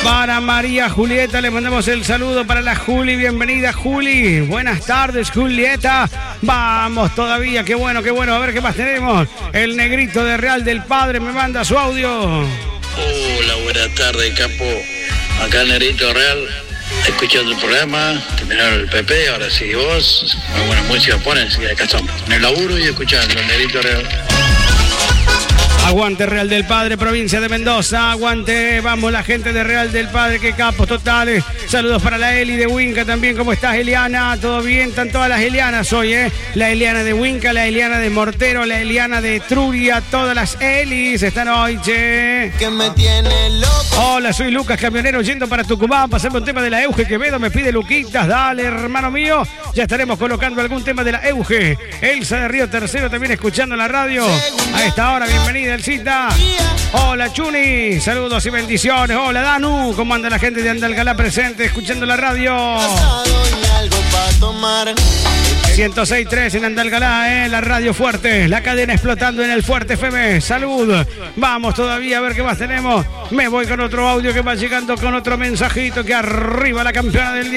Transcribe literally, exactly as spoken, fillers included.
Para María Julieta le mandamos el saludo para la Juli. Bienvenida, Juli. Buenas tardes, Julieta. Vamos todavía, qué bueno, qué bueno. A ver qué más tenemos. El negrito de Real del Padre me manda su audio. Hola, buenas tardes, capo. Acá el negrito Real, escuchando el programa. Terminaron el P P, ahora sí vos. Muy buena música ponen, así que acá estamos. En el laburo y escuchando el negrito Real. Aguante Real del Padre, provincia de Mendoza. Aguante, vamos la gente de Real del Padre, qué capos totales. Saludos para la Eli de Winca también. ¿Cómo estás, Eliana? ¿Todo bien? Están todas las Elianas hoy, ¿eh? La Eliana de Winca, la Eliana de Mortero, la Eliana de Truria. Todas las Elis están hoy, che. Que me tiene loco. Hola, soy Lucas, camionero, yendo para Tucumán. Pasemos un tema de la Euge Quevedo. Me pide Luquitas. Dale, hermano mío. Ya estaremos colocando algún tema de la Euge. Elsa de Río Tercero también escuchando la radio. A esta hora, bienvenida. Cita. Hola Chuni, saludos y bendiciones. Hola Danu, ¿cómo anda la gente de Andalgalá presente escuchando la radio? ciento seis punto tres en Andalgalá, eh, la radio fuerte, la cadena explotando en el Fuerte F M. Salud. Vamos todavía a ver qué más tenemos. Me voy con otro audio que va llegando con otro mensajito que arriba la campeona del día.